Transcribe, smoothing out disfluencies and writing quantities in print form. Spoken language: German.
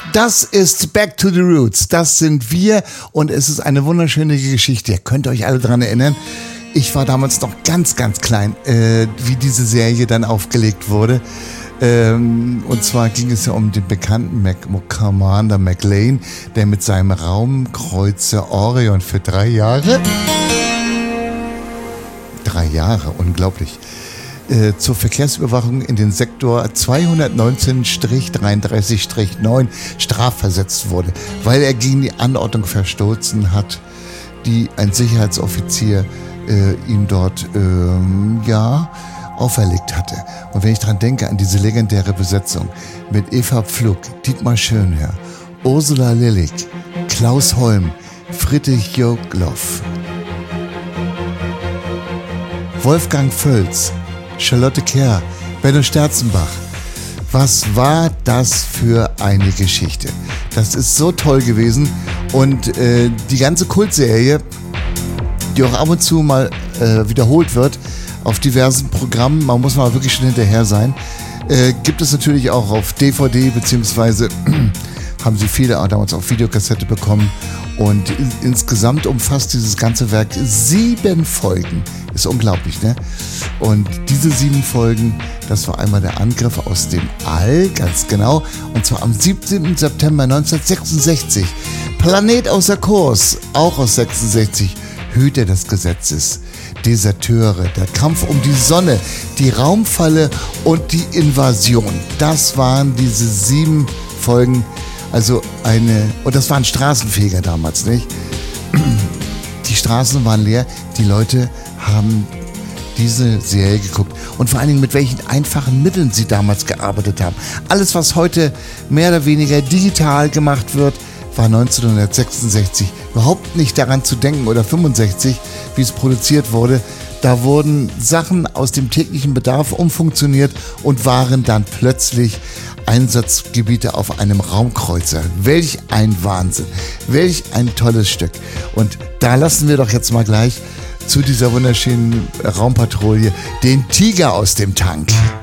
Das ist Back to the Roots. Das sind wir und es ist eine wunderschöne Geschichte. Ihr könnt euch alle daran erinnern. Ich war damals noch ganz, ganz klein, wie diese Serie dann aufgelegt wurde. Und zwar ging es ja um den bekannten Commander McLean, der mit seinem Raumkreuzer Orion für 3 Jahre, unglaublich, zur Verkehrsüberwachung in den Sektor 219-33-9 strafversetzt wurde, weil er gegen die Anordnung verstoßen hat, die ein Sicherheitsoffizier ihm dort auferlegt hatte. Und wenn ich dran denke, an diese legendäre Besetzung mit Eva Pflug, Dietmar Schönherr, Ursula Lillig, Klaus Holm, Friedrich Jogloff, Wolfgang Völz, Charlotte Kerr, Benno Sterzenbach. Was war das für eine Geschichte? Das ist so toll gewesen. Und die ganze Kultserie, die auch ab und zu mal wiederholt wird auf diversen Programmen, man muss mal wirklich schon hinterher sein, gibt es natürlich auch auf DVD, beziehungsweise haben sie viele damals auf Videokassette bekommen. Und insgesamt umfasst dieses ganze Werk 7 Folgen. Ist unglaublich, ne? Und diese 7 Folgen, das war einmal der Angriff aus dem All, ganz genau. Und zwar am 17. September 1966. Planet außer Kurs, auch aus 66. Hüter des Gesetzes, Deserteure, der Kampf um die Sonne, die Raumfalle und die Invasion. Das waren diese 7 Folgen. Also und das war ein Straßenfeger damals, nicht? Die Straßen waren leer, die Leute haben diese Serie geguckt und vor allen Dingen mit welchen einfachen Mitteln sie damals gearbeitet haben. Alles, was heute mehr oder weniger digital gemacht wird, war 1966 überhaupt nicht daran zu denken oder 65, wie es produziert wurde. Da wurden Sachen aus dem täglichen Bedarf umfunktioniert und waren dann plötzlich Einsatzgebiete auf einem Raumkreuzer. Welch ein Wahnsinn, welch ein tolles Stück. Und da lassen wir doch jetzt mal gleich zu dieser wunderschönen Raumpatrouille den Tiger aus dem Tank.